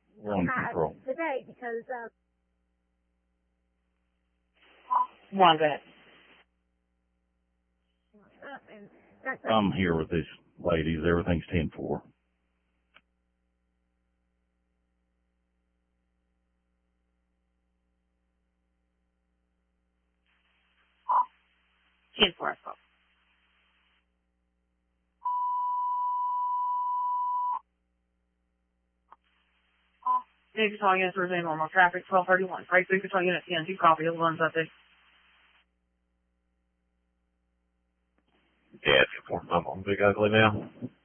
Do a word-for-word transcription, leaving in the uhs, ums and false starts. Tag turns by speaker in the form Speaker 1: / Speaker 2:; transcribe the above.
Speaker 1: We're on
Speaker 2: uh,
Speaker 1: control.
Speaker 2: today because, uh...
Speaker 3: One bit.
Speaker 2: And that's
Speaker 1: I'm here with these ladies. Everything's ten four.
Speaker 3: ten four, I spoke. Big Control Unit, Thursday normal traffic, twelve thirty-one. Freight Big Control Unit ten, two copy of the ones up there.
Speaker 4: Yeah, ten four. I'm on Big Ugly now.